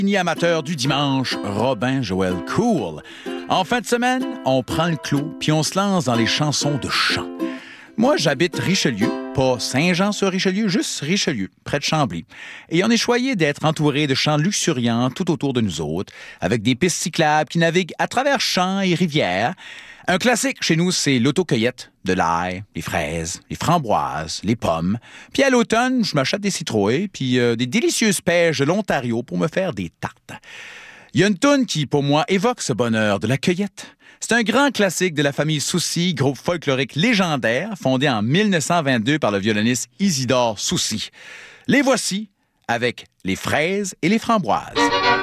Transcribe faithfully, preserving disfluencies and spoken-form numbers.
Fini amateur du dimanche, Robin Joël Cool. En fin de semaine, on prend le clos puis on se lance dans les chansons de chant. Moi, j'habite Richelieu, pas Saint-Jean-sur-Richelieu, juste Richelieu, près de Chambly. Et on est choyé d'être entouré de champs luxuriants tout autour de nous autres, avec des pistes cyclables qui naviguent à travers champs et rivières. Un classique chez nous, c'est l'autocueillette, de l'ail, les fraises, les framboises, les pommes. Puis à l'automne, je m'achète des citrouilles, puis euh, des délicieuses pêches de l'Ontario pour me faire des tartes. Il y a une toune qui, pour moi, évoque ce bonheur de la cueillette. C'est un grand classique de la famille Soucy, groupe folklorique légendaire, fondé en mille neuf cent vingt-deux par le violoniste Isidore Soucy. Les voici avec les fraises et les framboises.